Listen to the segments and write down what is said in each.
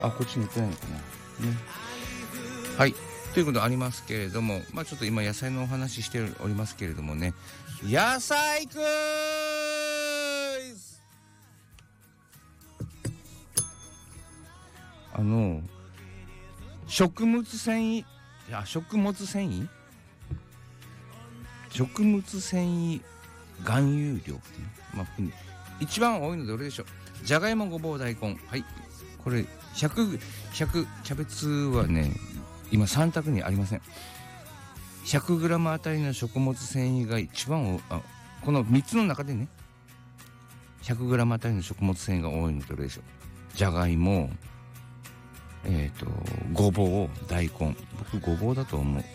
こっちに行ってないのかなね。はい、ということありますけれども、ちょっと今野菜のお話ししておりますけれどもね、野菜クイズ。食物繊維含有量ってね、一番多いのどれでしょう。じゃがいも、ごぼう、大根。はい、これ100キャベツはね今3択にありません。 100g あたりの食物繊維が一番この3つの中でね 100g あたりの食物繊維が多いのどれでしょう。じゃがいも、ごぼう、大根。僕ごぼうだと思う。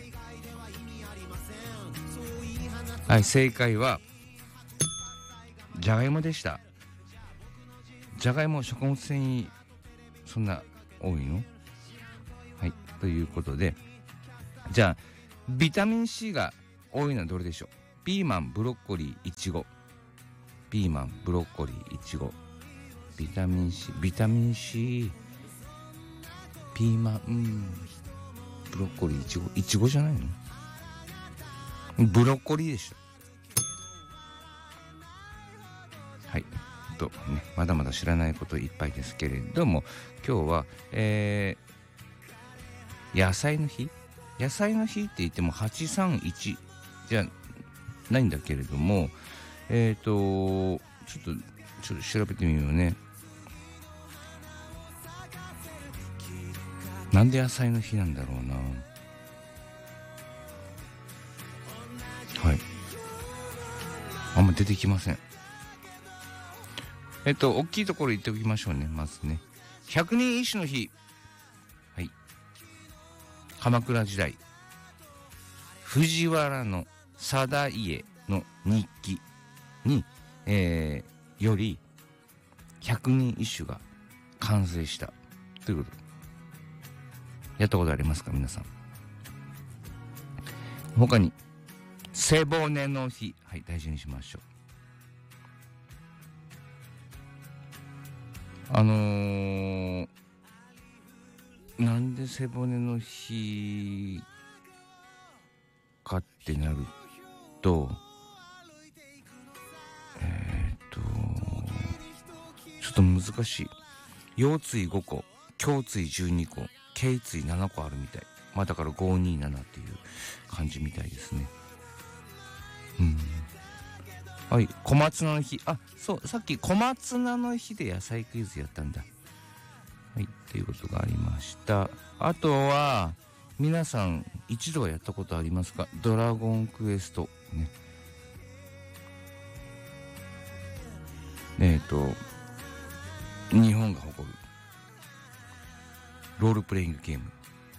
はい、正解はじゃがいもでした。じゃがいも食物繊維そんな多いの？はい、ということで、じゃあビタミン C が多いのはどれでしょう。ピーマン、ブロッコリー、いちご。ピーマン、ブロッコリー、いちご。ビタミン C、ピーマン、ブロッコリー、いちごじゃないの？ブロッコリーでした。はい、まだまだ知らないこといっぱいですけれども、今日は、野菜の日って言っても831じゃないんだけれども、ちょっと調べてみようね。なんで野菜の日なんだろうな。はい、あんま出てきません。大きいところ言っておきましょうね。まずね、百人一首の日。はい、鎌倉時代藤原の定家の日記に、より百人一首が完成したということ。やったことありますか皆さん。他に背骨の日。はい、大事にしましょう。なんで背骨の日かってなると、ちょっと難しい。腰椎5個、胸椎12個、頸椎7個あるみたい。だから527っていう感じみたいですね。はい、小松菜の日。そう、さっき小松菜の日で野菜クイズやったんだ。はい、っていうことがありました。あとは皆さん一度はやったことありますか？ドラゴンクエストね。日本が誇るロールプレイングゲーム。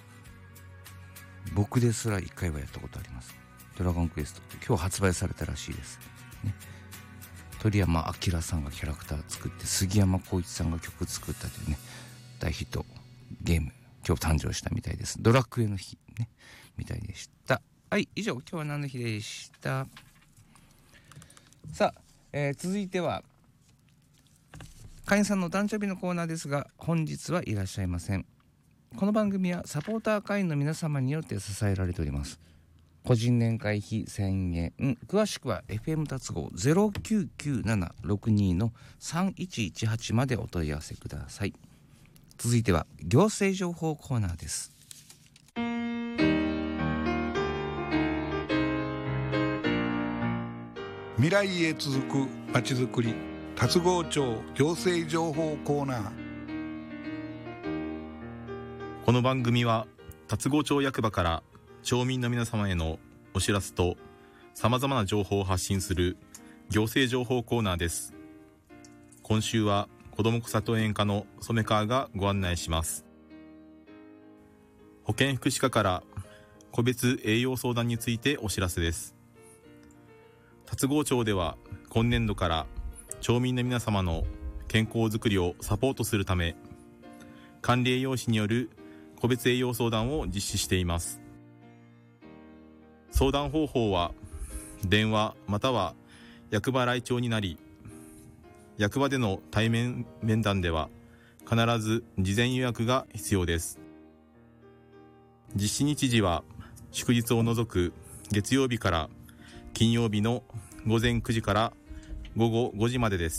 僕ですら1回はやったことあります。ドラゴンクエスト今日発売されたらしいですね。鳥山明さんがキャラクター作って、杉山浩一さんが曲作ったというね、大ヒットゲーム今日誕生したみたいです。ドラクエの日ねみたいでした。はい、以上今日は何の日でした。さあ、続いては会員さんの誕生日のコーナーですが、本日はいらっしゃいません。この番組はサポーター会員の皆様によって支えられております。個人年会費1000円、詳しくは FM 達合 099762-3118 までお問い合わせください。続いては行政情報コーナーです。 未来へ続くまちづくり、達合町行政情報コーナー。 この番組は達合町役場から町民の皆様へのお知らせとさまざまな情報を発信する行政情報コーナーです。今週は子ども里園課の染川がご案内します。保健福祉課から個別栄養相談についてお知らせです。達合町では今年度から町民の皆様の健康づくりをサポートするため、管理栄養士による個別栄養相談を実施しています。相談方法は電話または役場来庁になり、役場での対面面談では必ず事前予約が必要です。実施日時は祝日を除く月曜日から金曜日の午前9時から午後5時までです。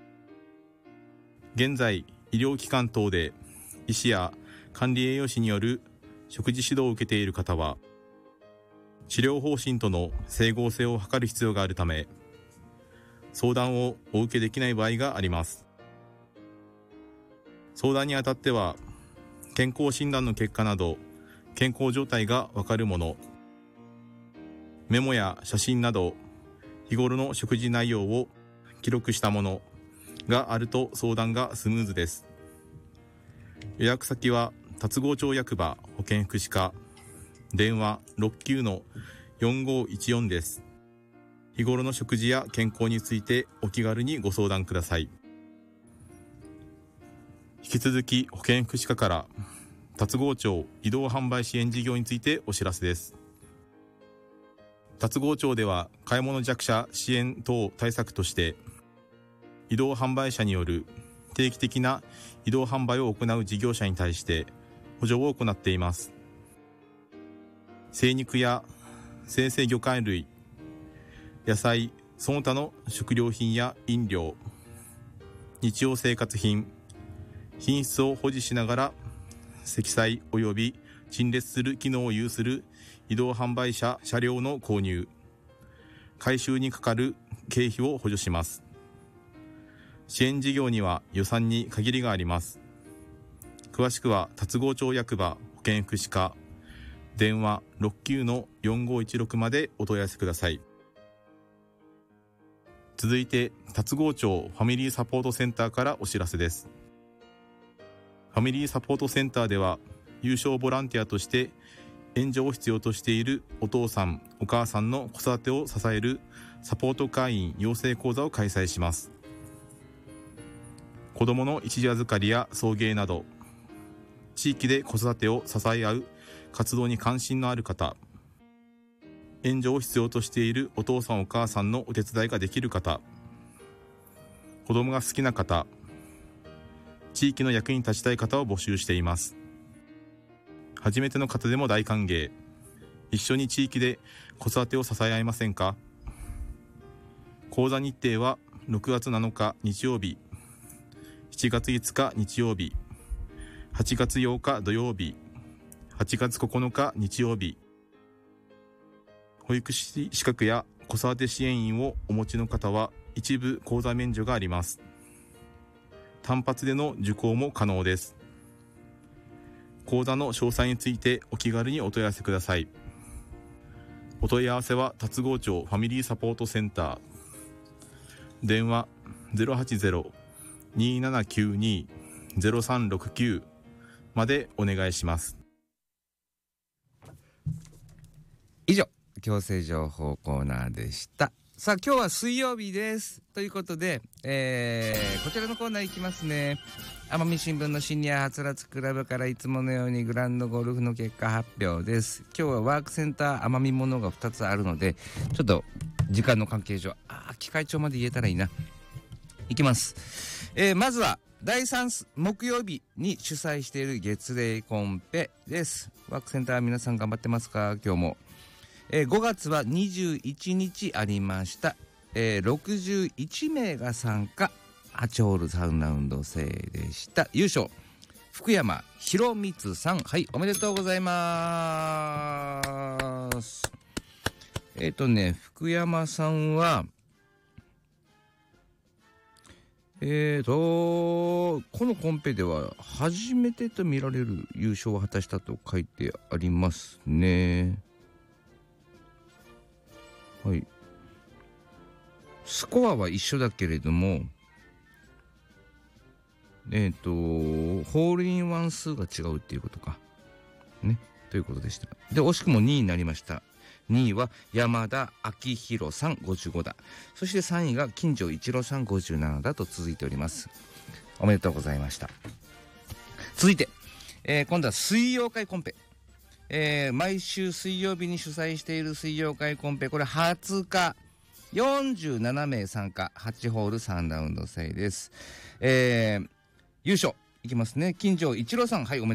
現在、医療機関等で医師や管理栄養士による食事指導を受けている方は、治療方針との整合性を図る必要があるため、相談をお受けできない場合があります。相談にあたっては、健康診断の結果など健康状態がわかるもの、メモや写真など日頃の食事内容を記録したものがあると相談がスムーズです。予約先は龍郷町役場保健福祉課、電話 69-4514 です。日頃の食事や健康についてお気軽にご相談ください。引き続き保健福祉課から龍郷町移動販売支援事業についてお知らせです。龍郷町では買い物弱者支援等対策として移動販売車による定期的な移動販売を行う事業者に対して補助を行っています。精肉や生鮮魚介類、野菜、その他の食料品や飲料、日用生活品、品質を保持しながら積載及び陳列する機能を有する移動販売車車両の購入、回収にかかる経費を補助します。支援事業には予算に限りがあります。詳しくは龍郷町役場保健福祉課、電話 69-4516 までお問い合わせください。続いて龍郷町ファミリーサポートセンターからお知らせです。ファミリーサポートセンターでは有償ボランティアとして援助を必要としているお父さんお母さんの子育てを支えるサポート会員養成講座を開催します。子どもの一時預かりや送迎など地域で子育てを支え合う活動に関心のある方、援助を必要としているお父さんお母さんのお手伝いができる方、子どもが好きな方、地域の役に立ちたい方を募集しています。初めての方でも大歓迎。一緒に地域で子育てを支え合いませんか？講座日程は6月7日日曜日、7月5日日曜日、8月8日土曜日、8月9日日曜日。保育士資格や子育て支援員をお持ちの方は一部講座免除があります。単発での受講も可能です。講座の詳細についてお気軽にお問い合わせください。お問い合わせは龍郷町ファミリーサポートセンター、電話 080-2792-0369 までお願いします。 以上、行政情報コーナーでした。さあ、今日は水曜日ですということで、こちらのコーナーいきますね。奄美新聞のシニアはつらつクラブからいつものようにグランドゴルフの結果発表です。今日はワークセンター奄美ものが2つあるので、ちょっと時間の関係上機械帳まで言えたらいいな。いきます。まずは第3木曜日に主催している月例コンペです。ワークセンター皆さん頑張ってますか？今日も5月は21日ありました。61名が参加、8ホール3ラウンド制でした。優勝福山博光さん、はい、おめでとうございます。福山さんはこのコンペでは初めてと見られる優勝を果たしたと書いてありますね。はい、スコアは一緒だけれどもホールインワン数が違うっていうことかね、ということでした。で、惜しくも2位になりました。2位は山田明宏さん55打、そして3位が金城一郎さん57打と続いております。おめでとうございました。続いて、今度は水曜会コンペ、毎週水曜日に主催している水曜会コンペ、これ20日47名参加、8ホール3ラウンド制です。優勝いきますね。金城一郎さん、はい、